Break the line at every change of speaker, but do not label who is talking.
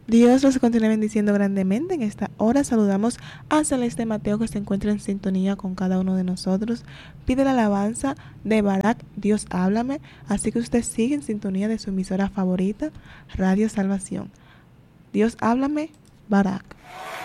Dios los continúe bendiciendo grandemente. En esta hora saludamos a Celeste Mateo, que se encuentra en sintonía con cada uno de nosotros. Pide la alabanza de Barak, Dios háblame. Así que usted sigue en sintonía de su emisora favorita, Radio Salvación. Dios háblame, Barak.